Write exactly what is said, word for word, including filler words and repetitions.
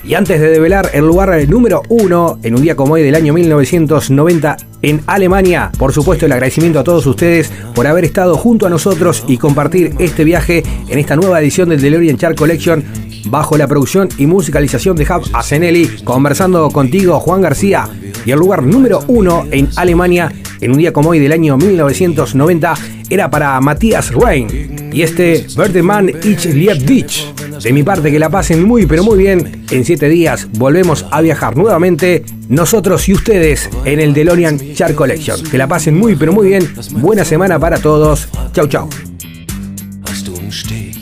Y antes de develar el lugar número uno en un día como hoy del año mil novecientos noventa en Alemania, por supuesto el agradecimiento a todos ustedes por haber estado junto a nosotros y compartir este viaje en esta nueva edición del DeLorean Chart Collection bajo la producción y musicalización de Hub Asenelli, conversando contigo Juan García. Y el lugar número uno en Alemania en un día como hoy del año mil novecientos noventa era para Matthias Reim y este Bertemann Ich lieb dich. De mi parte, que la pasen muy pero muy bien. En siete días volvemos a viajar nuevamente, nosotros y ustedes, en el DeLorean Chart Collection. Que la pasen muy pero muy bien. Buena semana para todos. Chau chau. Hast du einen Steg?